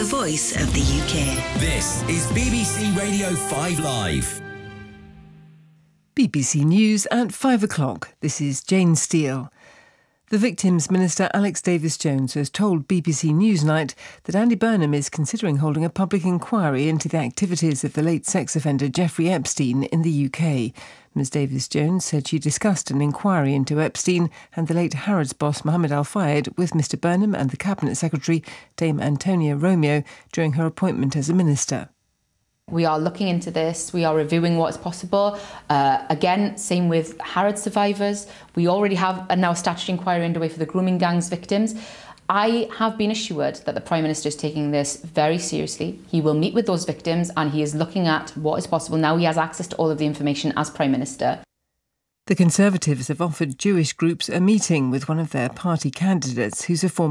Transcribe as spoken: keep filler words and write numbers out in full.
the voice of the U K. This is B B C Radio five Live. B B C News at five o'clock. This is Jane Steele. The Victims Minister Alex Davies-Jones has told B B C Newsnight that Andy Burnham is considering holding a public inquiry into the activities of the late sex offender Jeffrey Epstein in the U K. Ms Davies-Jones said she discussed an inquiry into Epstein and the late Harrods boss Mohammed Al-Fayed with Mr Burnham and the Cabinet Secretary Dame Antonia Romeo during her appointment as a minister. We are looking into this, we are reviewing what's possible. Uh, again, same with Harrods survivors. We already have a now statutory inquiry underway for the grooming gangs victims. I have been assured that the Prime Minister is taking this very seriously. He will meet with those victims and he is looking at what is possible. Now he has access to all of the information as Prime Minister. The Conservatives have offered Jewish groups a meeting with one of their party candidates who's a former